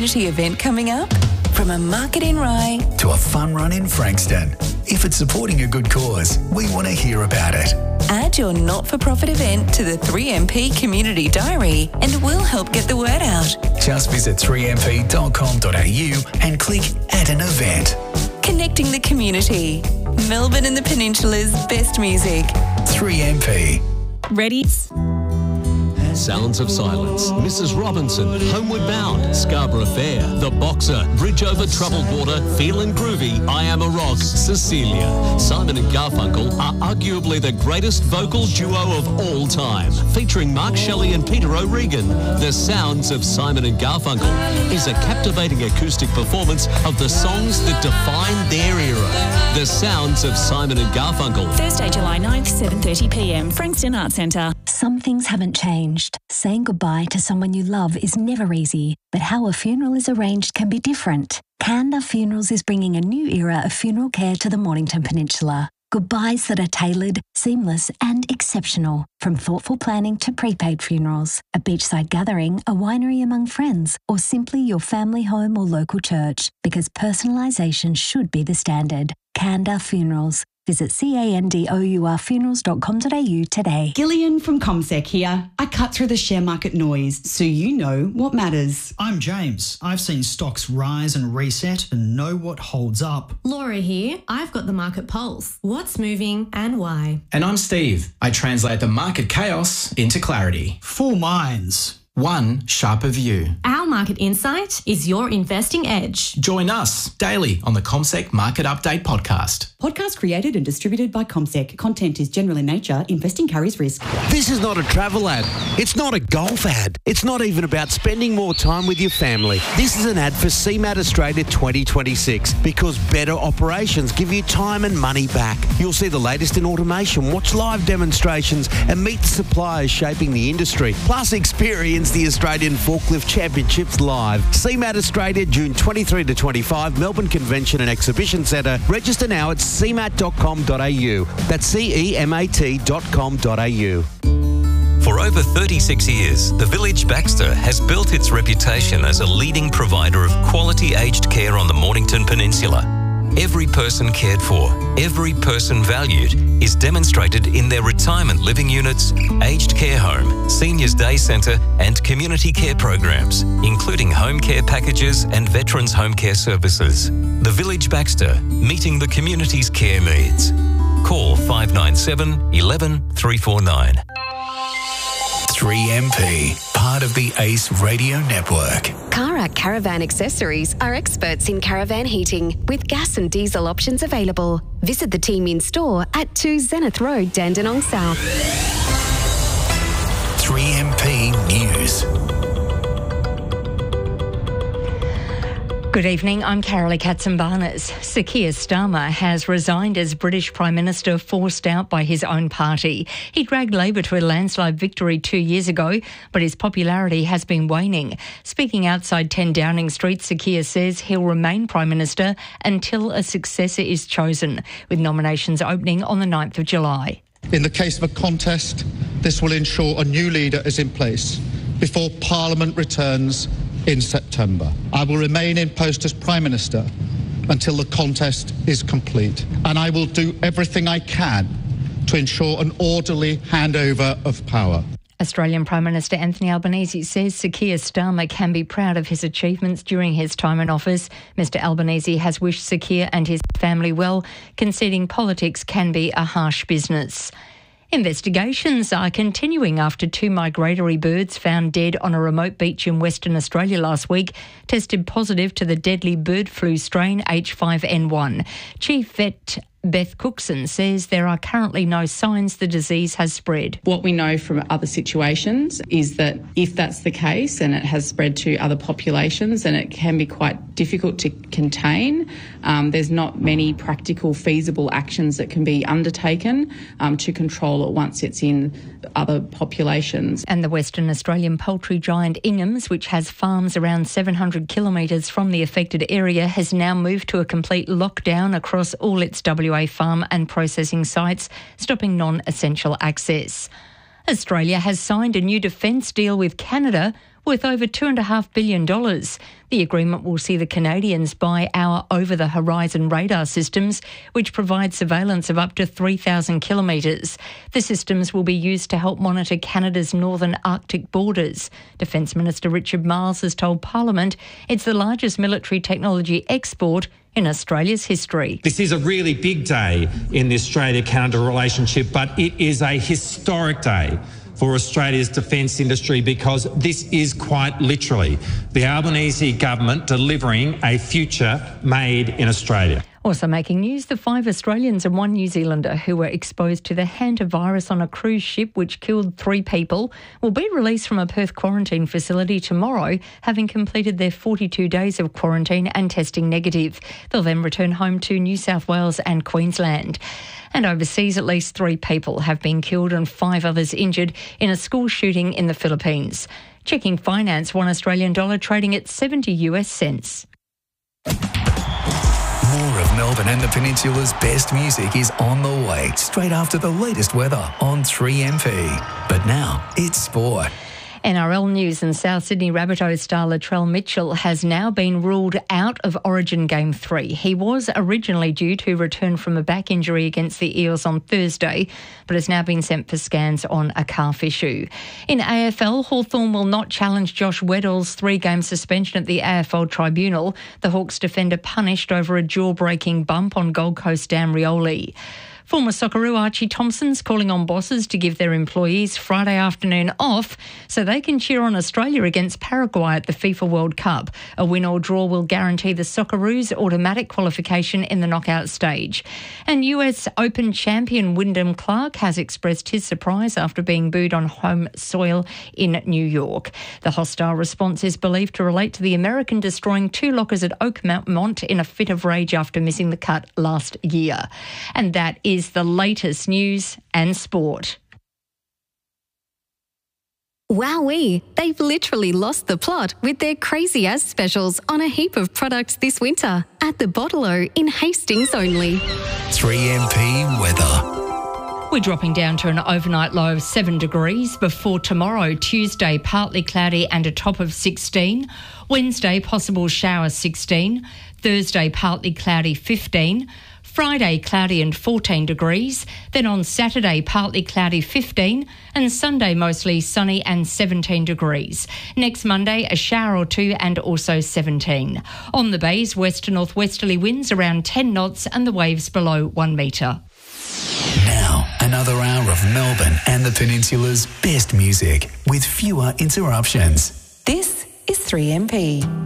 community event coming up? From a market in Rye to a fun run in Frankston. If it's supporting a good cause, we want to hear about it. Add your not-for-profit event to the 3MP Community Diary and we'll help get the word out. Just visit 3mp.com.au and click Add an Event. Connecting the community. Melbourne and the Peninsula's best music. 3MP. Ready? Sounds of Silence, Mrs. Robinson, Homeward Bound, Scarborough Fair, The Boxer, Bridge Over Troubled Water, Feelin' Groovy, I Am a Rock, Cecilia. Simon and Garfunkel are arguably the greatest vocal duo of all time. Featuring Mark Shelley and Peter O'Regan, The Sounds of Simon and Garfunkel is a captivating acoustic performance of the songs that define their era. The Sounds of Simon and Garfunkel. Thursday, July 9th, 7:30pm, Frankston Arts Centre. Some things haven't changed. Saying goodbye to someone you love is never easy, but how a funeral is arranged can be different. Kanda Funerals is bringing a new era of funeral care to the Mornington Peninsula. Goodbyes that are tailored, seamless and exceptional. From thoughtful planning to prepaid funerals, a beachside gathering, a winery among friends, or simply your family home or local church, because personalisation should be the standard. Kanda Funerals. Visit candourfunerals.com.au today. Gillian from CommSec here. I cut through the share market noise so you know what matters. I'm James. I've seen stocks rise and reset and know what holds up. Laura here. I've got the market pulse. What's moving and why? And I'm Steve. I translate the market chaos into clarity. 4 minds. One sharper view. Our market insight is your investing edge. Join us daily on the CommSec Market Update podcast. Podcast created and distributed by CommSec. Content is general in nature. Investing carries risk. This is not a travel ad. It's not a golf ad. It's not even about spending more time with your family. This is an ad for CMAT Australia 2026 because better operations give you time and money back. You'll see the latest in automation, watch live demonstrations and meet the suppliers shaping the industry. Plus experience the Australian Forklift Championships live. CMAT Australia, June 23 to 25, Melbourne Convention and Exhibition Centre. Register now at cmat.com.au. That's CEMAT.com.au. For over 36 years, the Village Baxter has built its reputation as a leading provider of quality aged care on the Mornington Peninsula. Every person cared for, every person valued is demonstrated in their retirement living units, aged care home, seniors day centre and community care programs, including home care packages and veterans home care services. The Village Baxter, meeting the community's care needs. Call 597 11 349. 3MP, part of the ACE Radio Network. Cara Caravan Accessories are experts in caravan heating with gas and diesel options available. Visit the team in store at 2 Zenith Road, Dandenong South. 3MP News. Good evening, I'm Carolee Katsimbarnas. Sir Keir Starmer has resigned as British Prime Minister, forced out by his own party. He dragged Labor to a landslide victory 2 years ago, but his popularity has been waning. Speaking outside 10 Downing Street, Sir Keir says he'll remain Prime Minister until a successor is chosen, with nominations opening on the 9th of July. In the case of a contest, this will ensure a new leader is in place before Parliament returns in September. I will remain in post as Prime Minister until the contest is complete, and I will do everything I can to ensure an orderly handover of power. Australian Prime Minister Anthony Albanese says Sir Keir Starmer can be proud of his achievements during his time in office. Mr Albanese has wished Sir Keir and his family well, conceding politics can be a harsh business. Investigations are continuing after 2 migratory birds found dead on a remote beach in Western Australia last week tested positive to the deadly bird flu strain H5N1. Chief Vet Beth Cookson says there are currently no signs the disease has spread. What we know from other situations is that if that's the case and it has spread to other populations, then it can be quite difficult to contain. There's not many practical, feasible actions that can be undertaken to control it once it's in other populations. And the Western Australian poultry giant Ingham's, which has farms around 700 kilometres from the affected area, has now moved to a complete lockdown across all its WA farm and processing sites, stopping non-essential access. Australia has signed a new defence deal with Canada, worth over $2.5 billion. The agreement will see the Canadians buy our over-the-horizon radar systems, which provide surveillance of up to 3,000 kilometres. The systems will be used to help monitor Canada's northern Arctic borders. Defence Minister Richard Marles has told Parliament it's the largest military technology export in Australia's history. This is a really big day in the Australia-Canada relationship, but it is a historic day for Australia's defence industry because this is quite literally the Albanese government delivering a future made in Australia. Also making news, the 5 Australians and 1 New Zealander who were exposed to the hantavirus on a cruise ship which killed 3 people will be released from a Perth quarantine facility tomorrow, having completed their 42 days of quarantine and testing negative. They'll then return home to New South Wales and Queensland. And overseas, at least 3 people have been killed and 5 others injured in a school shooting in the Philippines. Checking finance, $1 Australian dollar trading at 70 US cents. More of Melbourne and the Peninsula's best music is on the way straight after the latest weather on 3MP. But now it's sport. NRL news, and South Sydney Rabbitohs star Latrell Mitchell has now been ruled out of Origin Game 3. He was originally due to return from a back injury against the Eels on Thursday, but has now been sent for scans on a calf issue. In AFL, Hawthorn will not challenge Josh Weddle's 3-game suspension at the AFL Tribunal. The Hawks defender punished over a jaw-breaking bump on Gold Coast Dan Rioli. Former Socceroo Archie Thompson's calling on bosses to give their employees Friday afternoon off so they can cheer on Australia against Paraguay at the FIFA World Cup. A win or draw will guarantee the Socceroos automatic qualification in the knockout stage. And US Open champion Wyndham Clark has expressed his surprise after being booed on home soil in New York. The hostile response is believed to relate to the American destroying 2 lockers at Oakmont in a fit of rage after missing the cut last year. And that is the latest news and sport. Wowee, they've literally lost the plot with their crazy as specials on a heap of products this winter at the Bottle-O in Hastings only. 3MP weather. We're dropping down to an overnight low of 7 degrees before tomorrow, Tuesday, partly cloudy and a top of 16. Wednesday, possible shower 16. Thursday, partly cloudy 15. Friday, cloudy and 14 degrees. Then on Saturday, partly cloudy 15. And Sunday, mostly sunny and 17 degrees. Next Monday, a shower or 2 and also 17. On the bays, west to northwesterly winds around 10 knots and the waves below 1 metre. Now, another hour of Melbourne and the Peninsula's best music with fewer interruptions. This is 3MP.